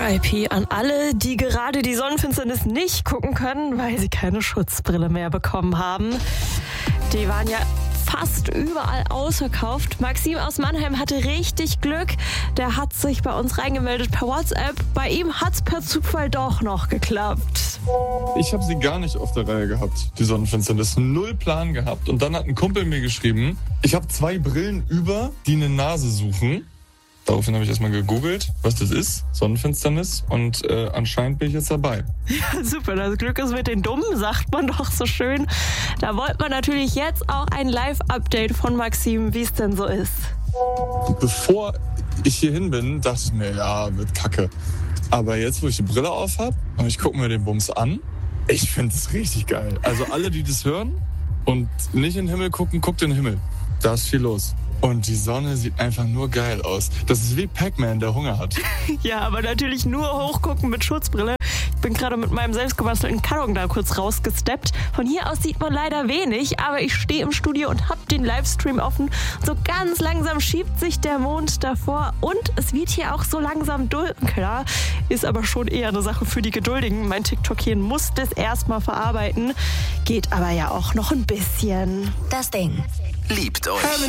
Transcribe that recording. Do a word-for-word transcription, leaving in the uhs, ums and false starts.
R I P an alle, die gerade die Sonnenfinsternis nicht gucken können, weil sie keine Schutzbrille mehr bekommen haben. Die waren ja fast überall ausverkauft. Maxim aus Mannheim hatte richtig Glück. Der hat sich bei uns reingemeldet per WhatsApp. Bei ihm hat es per Zufall doch noch geklappt. Ich habe sie gar nicht auf der Reihe gehabt, die Sonnenfinsternis. Null Plan gehabt. Und dann hat ein Kumpel mir geschrieben, ich habe zwei Brillen über, die eine Nase suchen. Daraufhin habe ich erstmal gegoogelt, was das ist, Sonnenfinsternis, und äh, anscheinend bin ich jetzt dabei. Ja, super, das Glück ist mit den Dummen, sagt man doch so schön. Da wollte man natürlich jetzt auch ein Live-Update von Maxim, wie es denn so ist. Bevor ich hier hin bin, dachte ich mir, ja, wird kacke. Aber jetzt, wo ich die Brille auf habe und ich gucke mir den Bums an, ich finde es richtig geil. Also alle, die das hören und nicht in den Himmel gucken, guckt in den Himmel. Da ist viel los. Und die Sonne sieht einfach nur geil aus. Das ist wie Pac-Man, der Hunger hat. Ja, aber natürlich nur hochgucken mit Schutzbrille. Ich bin gerade mit meinem selbstgebastelten Karton da kurz rausgesteppt. Von hier aus sieht man leider wenig, aber ich stehe im Studio und habe den Livestream offen. So ganz langsam schiebt sich der Mond davor und es wird hier auch so langsam dunkler. Ist aber schon eher eine Sache für die Geduldigen. Mein TikTok-Hirn muss das erstmal verarbeiten. Geht aber ja auch noch ein bisschen. Das Ding liebt euch.